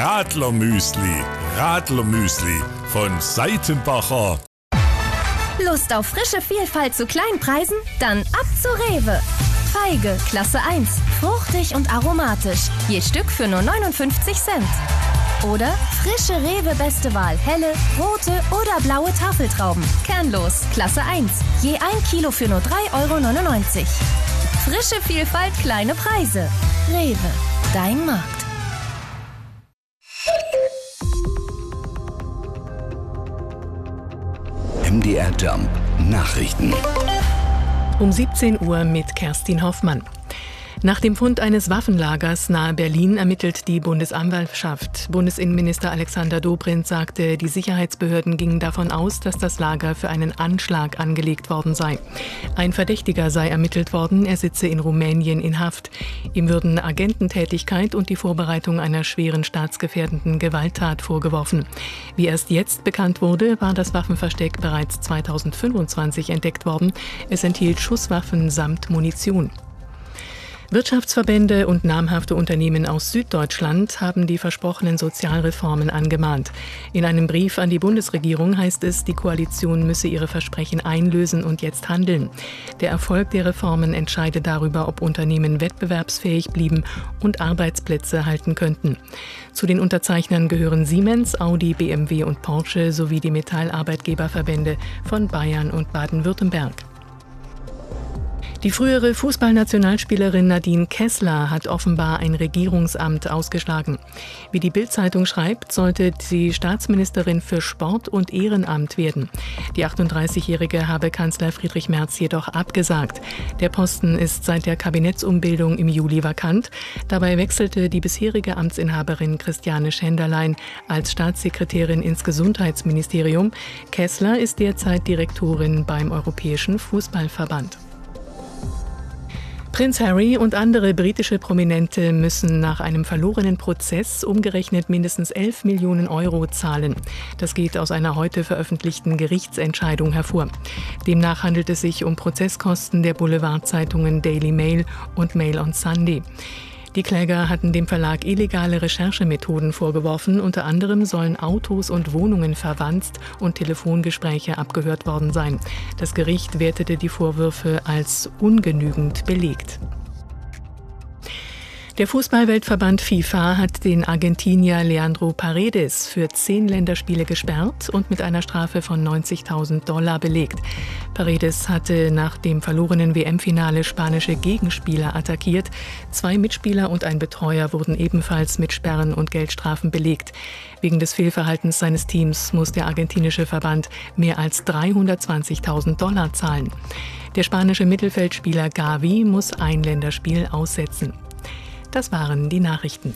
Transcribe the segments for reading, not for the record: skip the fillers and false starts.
Radler-Müsli. Radler-Müsli von Seitenbacher. Lust auf frische Vielfalt zu Kleinpreisen? Dann ab zu Rewe. Feige, Klasse 1. Fruchtig und aromatisch. Je Stück für nur 59 Cent. Oder frische Rewe Beste Wahl. Helle, rote oder blaue Tafeltrauben. Kernlos, Klasse 1. Je 1 Kilo für nur 3,99 €. Frische Vielfalt, kleine Preise. Rewe, dein Markt. MDR Jump Nachrichten. Um 17 Uhr mit Kerstin Hoffmann. Nach dem Fund eines Waffenlagers nahe Berlin ermittelt die Bundesanwaltschaft. Bundesinnenminister Alexander Dobrindt sagte, die Sicherheitsbehörden gingen davon aus, dass das Lager für einen Anschlag angelegt worden sei. Ein Verdächtiger sei ermittelt worden, er sitze in Rumänien in Haft. Ihm würden Agententätigkeit und die Vorbereitung einer schweren staatsgefährdenden Gewalttat vorgeworfen. Wie erst jetzt bekannt wurde, war das Waffenversteck bereits 2025 entdeckt worden. Es enthielt Schusswaffen samt Munition. Wirtschaftsverbände und namhafte Unternehmen aus Süddeutschland haben die versprochenen Sozialreformen angemahnt. In einem Brief an die Bundesregierung heißt es, die Koalition müsse ihre Versprechen einlösen und jetzt handeln. Der Erfolg der Reformen entscheide darüber, ob Unternehmen wettbewerbsfähig blieben und Arbeitsplätze halten könnten. Zu den Unterzeichnern gehören Siemens, Audi, BMW und Porsche sowie die Metallarbeitgeberverbände von Bayern und Baden-Württemberg. Die frühere Fußballnationalspielerin Nadine Kessler hat offenbar ein Regierungsamt ausgeschlagen. Wie die Bild-Zeitung schreibt, sollte sie Staatsministerin für Sport und Ehrenamt werden. Die 38-Jährige habe Kanzler Friedrich Merz jedoch abgesagt. Der Posten ist seit der Kabinettsumbildung im Juli vakant. Dabei wechselte die bisherige Amtsinhaberin Christiane Schenderlein als Staatssekretärin ins Gesundheitsministerium. Kessler ist derzeit Direktorin beim Europäischen Fußballverband. Prinz Harry und andere britische Prominente müssen nach einem verlorenen Prozess umgerechnet mindestens 11 Millionen € zahlen. Das geht aus einer heute veröffentlichten Gerichtsentscheidung hervor. Demnach handelt es sich um Prozesskosten der Boulevardzeitungen Daily Mail und Mail on Sunday. Die Kläger hatten dem Verlag illegale Recherchemethoden vorgeworfen. Unter anderem sollen Autos und Wohnungen verwanzt und Telefongespräche abgehört worden sein. Das Gericht wertete die Vorwürfe als ungenügend belegt. Der Fußballweltverband FIFA hat den Argentinier Leandro Paredes für 10 Länderspiele gesperrt und mit einer Strafe von $90.000 belegt. Paredes hatte nach dem verlorenen WM-Finale spanische Gegenspieler attackiert. 2 Mitspieler und ein Betreuer wurden ebenfalls mit Sperren und Geldstrafen belegt. Wegen des Fehlverhaltens seines Teams muss der argentinische Verband mehr als $320.000 zahlen. Der spanische Mittelfeldspieler Gavi muss ein Länderspiel aussetzen. Das waren die Nachrichten.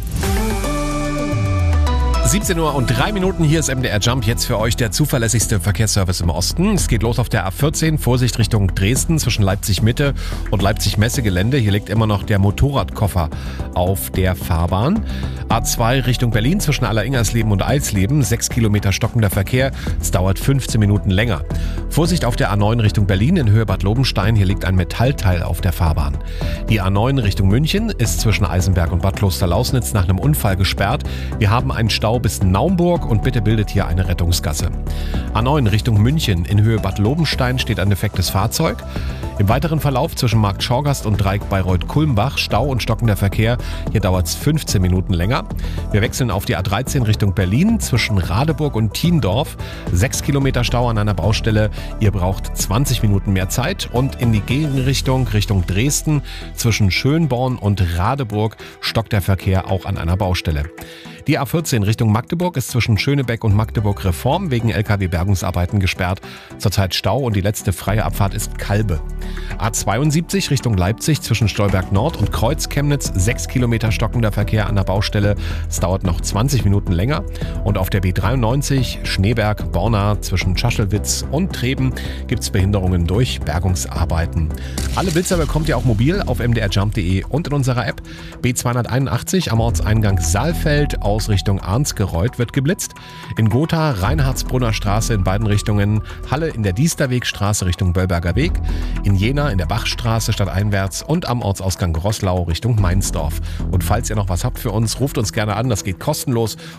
17:03 Uhr, hier ist MDR Jump, jetzt für euch der zuverlässigste Verkehrsservice im Osten. Es geht los auf der A14, Vorsicht Richtung Dresden zwischen Leipzig Mitte und Leipzig Messegelände. Hier liegt immer noch der Motorradkoffer auf der Fahrbahn. A2 Richtung Berlin zwischen Alleringers-Leben und Eisleben, 6 Kilometer stockender Verkehr. Es dauert 15 Minuten länger. Vorsicht auf der A9 Richtung Berlin in Höhe Bad Lobenstein, hier liegt ein Metallteil auf der Fahrbahn. Die A9 Richtung München ist zwischen Eisenberg und Bad Klosterlausnitz nach einem Unfall gesperrt. Wir haben einen Stau bis Naumburg und bitte bildet hier eine Rettungsgasse. A9 Richtung München in Höhe Bad Lobenstein steht ein defektes Fahrzeug. Im weiteren Verlauf zwischen Markt Schorgast und Dreieck Bayreuth-Kulmbach Stau und stockender Verkehr. Hier dauert es 15 Minuten länger. Wir wechseln auf die A13 Richtung Berlin zwischen Radeburg und Thiendorf. 6 Kilometer Stau an einer Baustelle. Ihr braucht 20 Minuten mehr Zeit. Und in die Gegenrichtung Richtung Dresden zwischen Schönborn und Radeburg stockt der Verkehr auch an einer Baustelle. Die A14 Richtung Magdeburg ist zwischen Schönebeck und Magdeburg Reform wegen LKW-Bergungsarbeiten gesperrt. Zurzeit Stau und die letzte freie Abfahrt ist Kalbe. A72 Richtung Leipzig zwischen Stolberg Nord und Kreuz-Chemnitz 6 Kilometer stockender Verkehr an der Baustelle. Es dauert noch 20 Minuten länger. Und auf der B93 Schneeberg-Borna zwischen Schaschelwitz und Treben gibt es Behinderungen durch Bergungsarbeiten. Alle Blitzer bekommt ihr auch mobil auf mdrjump.de und in unserer App. B281 am Ortseingang Saalfeld aus Richtung Arnsgereuth wird geblitzt. In Gotha Reinhardsbrunner Straße in beiden Richtungen, Halle in der Diesterwegstraße Richtung Böllberger Weg, in Jena in der Bachstraße stadteinwärts und am Ortsausgang Roßlau Richtung Mainsdorf. Und falls ihr noch was habt für uns, ruft uns gerne an, das geht kostenlos